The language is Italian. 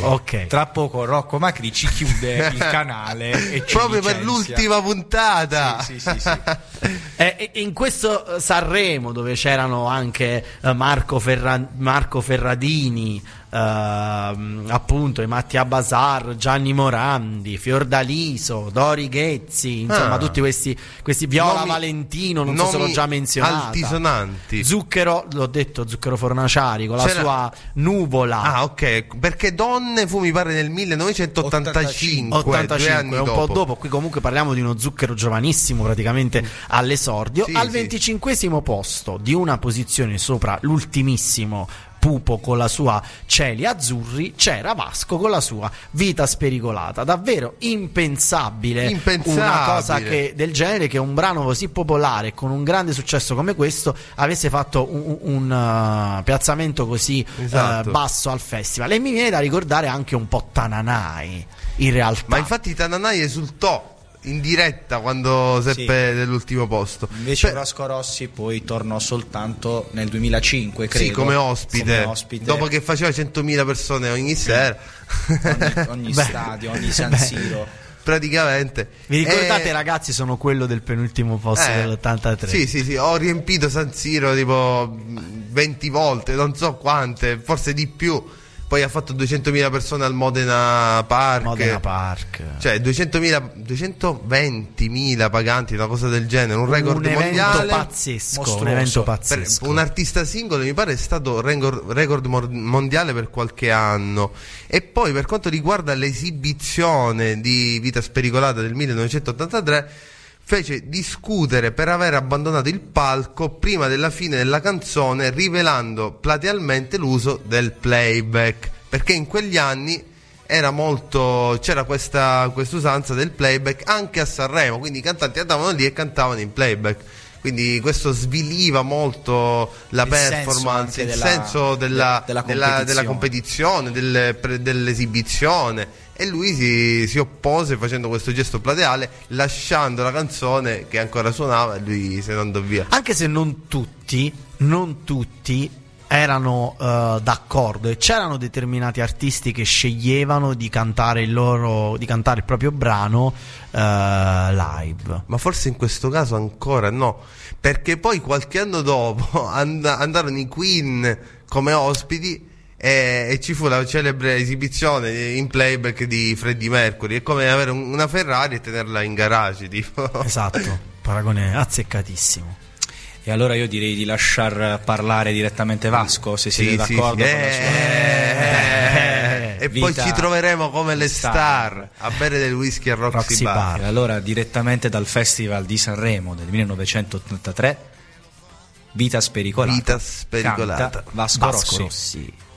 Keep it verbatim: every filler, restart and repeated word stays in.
Ok. Tra poco Rocco Macri ci chiude il canale e ci proprio licenzia. Per l'ultima puntata. Sì, sì, sì, sì. E in questo Sanremo, dove c'erano anche Marco, Ferra- Marco Ferradini, Uh, appunto i Mattia Bazar, Gianni Morandi, Fiordaliso, Dori Ghezzi, insomma ah. tutti questi, questi Viola nomi, Valentino, non so se l'ho già menzionata, altisonanti. Zucchero, l'ho detto, Zucchero Fornaciari con la C'era... sua Nuvola. Ah, ok, perché Donne fu mi pare nel millenovecentottantacinque, ottantacinque, due anni un dopo. po' dopo. Qui comunque parliamo di uno Zucchero giovanissimo, praticamente mm. all'esordio. Sì, al sì. venticinquesimo posto, di una posizione sopra l'ultimissimo Pupo con la sua Cieli Azzurri, c'era Vasco con la sua Vita Spericolata. Davvero impensabile, impensabile. Una cosa che, del genere, che un brano così popolare con un grande successo come questo avesse fatto un, un uh, piazzamento così esatto. uh, basso al festival. E mi viene da ricordare anche un po' Tananai, in realtà. Ma infatti Tananai esultò in diretta quando seppe sì. dell'ultimo posto. Invece Beh, Rosco Rossi poi tornò soltanto nel duemilacinque, credo. Sì, come ospite, come ospite. Dopo che faceva centomila persone ogni sera, ogni, ogni stadio, ogni San Siro. Praticamente. Vi ricordate, eh, ragazzi, sono quello del penultimo posto eh, dell'ottantatré. Sì, sì, sì, ho riempito San Siro tipo venti volte, non so quante, forse di più. Poi ha fatto duecentomila persone al Modena Park. Modena Park. Cioè duecentomila, duecentoventimila paganti, una cosa del genere, un record un mondiale. Evento pazzesco, un evento pazzesco. Per un artista singolo mi pare è stato record, record mondiale per qualche anno. E poi per quanto riguarda l'esibizione di Vita Spericolata del millenovecentottantatré, fece discutere per aver abbandonato il palco prima della fine della canzone, rivelando platealmente l'uso del playback, perché in quegli anni era molto, c'era questa usanza del playback anche a Sanremo, quindi i cantanti andavano lì e cantavano in playback, quindi questo sviliva molto la il performance, senso il della, senso della, della, della, della competizione, delle, dell'esibizione. E lui si, si oppose facendo questo gesto plateale, lasciando la canzone che ancora suonava, e lui se ne andò via. Anche se non tutti, non tutti erano uh, d'accordo, e c'erano determinati artisti che sceglievano di cantare il loro, di cantare il proprio brano uh, live. Ma forse in questo caso ancora no, perché poi qualche anno dopo and- andarono i Queen come ospiti. E, e ci fu la celebre esibizione in playback di Freddie Mercury. È come avere un, una Ferrari e tenerla in garage, tipo. Esatto, paragone azzeccatissimo. E allora io direi di lasciar parlare direttamente Vasco, se sì, siete sì, d'accordo sì. con Eh, la sua... eh, eh, e poi ci troveremo come le star, star a bere del whisky a Roxy, Roxy Bar. Bar. E allora direttamente dal Festival di Sanremo del millenovecentottantatré, Vita Spericolata. Vita Spericolata. Canta Vasco, Vasco Rossi. Rossi.